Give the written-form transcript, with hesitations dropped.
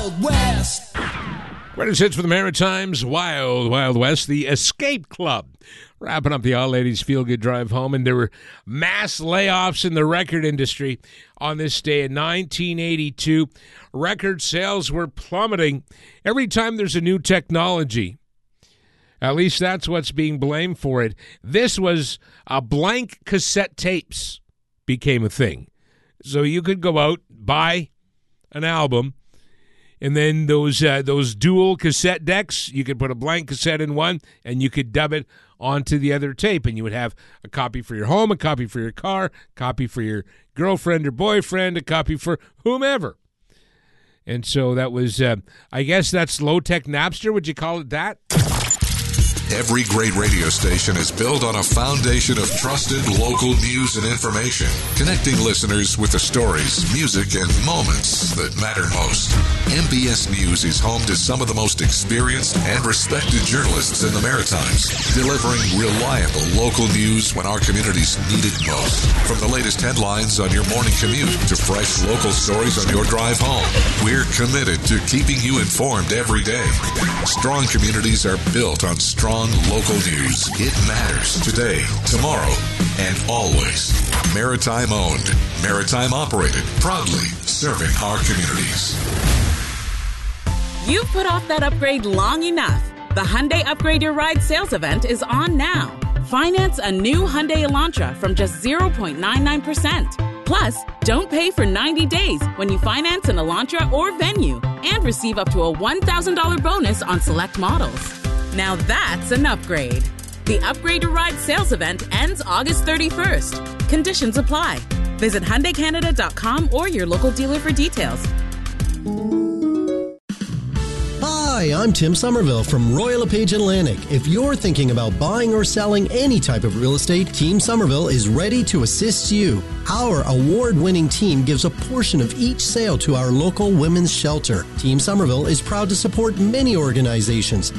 Wild West. Greatest hits for the Maritimes, Wild Wild West, the Escape Club. Wrapping up the All Ladies Feel Good Drive Home, and there were mass layoffs in the record industry on this day in 1982. Record sales were plummeting every time there's a new technology. At least that's what's being blamed for it. This was a blank cassette tapes became a thing. So you could go out, buy an album, and then those dual cassette decks, you could put a blank cassette in one, and you could dub it onto the other tape, and you would have a copy for your home, a copy for your car, a copy for your girlfriend or boyfriend, a copy for whomever. And so that was, I guess that's low-tech Napster, would you call it that? Every great radio station is built on a foundation of trusted local news and information, connecting listeners with the stories, music, and moments that matter most. MBS News is home to some of the most experienced and respected journalists in the Maritimes, delivering reliable local news when our communities need it most. From the latest headlines on your morning commute to fresh local stories on your drive home, we're committed to keeping you informed every day. Strong communities are built on strong local news. It matters today, tomorrow, and always. Maritime owned, Maritime operated, proudly serving our communities. You've put off that upgrade long enough. The Hyundai Upgrade Your Ride sales event is on now. Finance a new Hyundai Elantra from just 0.99%. Plus, don't pay for 90 days when you finance an Elantra or Venue, and receive up to a $1,000 bonus on select models. Now that's an upgrade. The Upgrade Your Ride sales event ends August 31st. Conditions apply. Visit HyundaiCanada.com or your local dealer for details. Hi, I'm Tim Somerville from Royal LePage Atlantic. If you're thinking about buying or selling any type of real estate, Team Somerville is ready to assist you. Our award-winning team gives a portion of each sale to our local women's shelter. Team Somerville is proud to support many organizations,